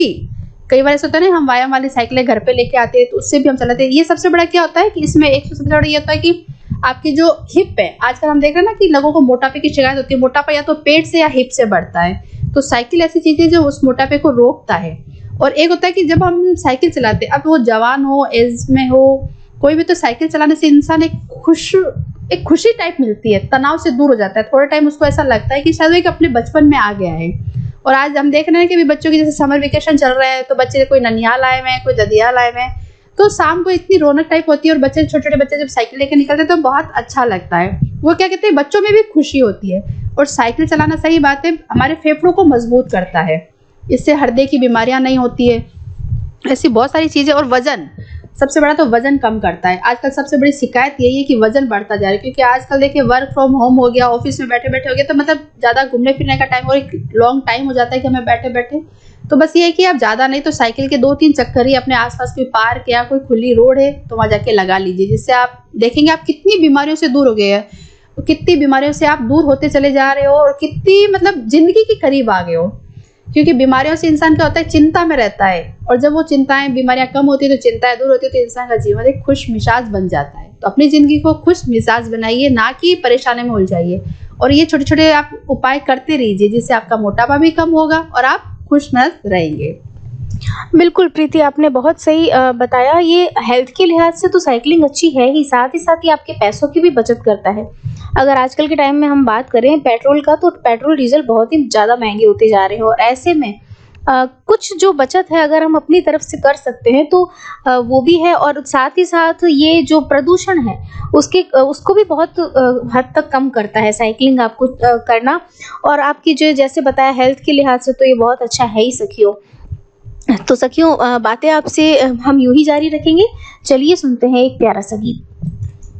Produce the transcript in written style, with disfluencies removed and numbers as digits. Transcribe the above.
कई बार ऐसा होता है ना, हम व्यायाम वाली साइकिलें घर पे लेके आते हैं तो उससे भी हम चलाते हैं। ये सबसे बड़ा क्या होता है कि इसमें एक सबसे बड़ा ये होता है कि आपकी जो हिप है, आजकल हम देख रहे हैं ना कि लोगों को मोटापे की शिकायत होती है। मोटापा या तो पेट से या हिप से बढ़ता है, तो साइकिल ऐसी चीज है जो उस मोटापे को रोकता है। और एक होता है कि जब हम साइकिल चलाते हैं, अब वो जवान हो, एज में हो, कोई भी, तो साइकिल चलाने से इंसान एक खुशी टाइप मिलती है, तनाव से दूर हो जाता है। थोड़ा टाइम उसको ऐसा लगता है कि शायद वो एक अपने बचपन में आ गया है। और आज हम देख रहे हैं कि भी बच्चों की जैसे समर वेकेशन चल रहे हैं, तो बच्चे कोई ननिहाल आए हुए हैं, कोई ददियाल आए हुए हैं, तो शाम को इतनी रौनक टाइप होती है। और बच्चे, छोटे छोटे बच्चे जब साइकिल लेकर निकलते हैं तो बहुत अच्छा लगता है। वो क्या कहते हैं, बच्चों में भी खुशी होती है। और साइकिल चलाना, सही बात है, हमारे फेफड़ों को मजबूत करता है, इससे हृदय की बीमारियां नहीं होती है, ऐसी बहुत सारी चीजें। और वजन, सबसे बड़ा तो वजन कम करता है। आजकल सबसे बड़ी शिकायत यही है कि वजन बढ़ता जा रहा है, क्योंकि आजकल देखिए वर्क फ्रॉम होम हो गया, ऑफिस में बैठे बैठे हो गया, तो मतलब ज्यादा घूमने फिरने का टाइम और एक लॉन्ग टाइम हो जाता है कि हमें बैठे बैठे। तो बस ये है कि आप ज्यादा नहीं तो साइकिल के 2-3 चक्कर ही अपने आसपास कोई पार्क या कोई खुली रोड है तो वहां जाके लगा लीजिए, जिससे आप देखेंगे आप कितनी बीमारियों से दूर हो गए हैं, कितनी बीमारियों से आप दूर होते चले जा रहे हो, और कितनी मतलब जिंदगी के करीब आ गए हो। क्योंकि बीमारियों से इंसान क्या होता है, चिंता में रहता है, और जब वो चिंताएं, बीमारियां कम होती है, तो चिंताएं दूर होती है, तो इंसान का जीवन एक खुश मिजाज बन जाता है। तो अपनी जिंदगी को खुश मिजाज बनाइए, ना कि परेशानी में उलझाइए। और ये छोटे छोटे आप उपाय करते रहिए, जिससे आपका मोटापा भी कम होगा और आप खुश नज़र रहेंगे। बिल्कुल प्रीति, आपने बहुत सही बताया। ये हेल्थ के लिहाज से तो साइकिलिंग अच्छी है ही, साथ ही आपके पैसों की भी बचत करता है। अगर आजकल के टाइम में हम बात करें पेट्रोल का, तो पेट्रोल डीजल बहुत ही ज़्यादा महंगे होते जा रहे हैं, और ऐसे में कुछ जो बचत है अगर हम अपनी तरफ से कर सकते हैं तो वो भी है। और साथ ही साथ ये जो प्रदूषण है उसको भी बहुत हद तक कम करता है साइकिलिंग आपको करना। और आपकी जो जैसे बताया हेल्थ के लिहाज से तो ये बहुत अच्छा है ही सखियों। तो सखियों, बातें आपसे हम यूं ही जारी रखेंगे। चलिए सुनते हैं एक प्यारा सा गीत।